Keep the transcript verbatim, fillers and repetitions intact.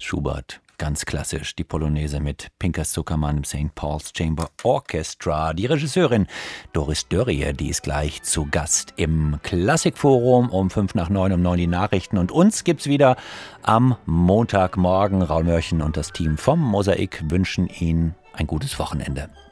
Schubert. Ganz klassisch, die Polonaise mit Pinkas Zuckermann im Sankt Paul's Chamber Orchestra. Die Regisseurin Doris Dörrie, die ist gleich zu Gast im Klassikforum um fünf nach neun, um neun die Nachrichten. Und uns gibt's wieder am Montagmorgen. Raul Mörchen und das Team vom Mosaik wünschen Ihnen ein gutes Wochenende.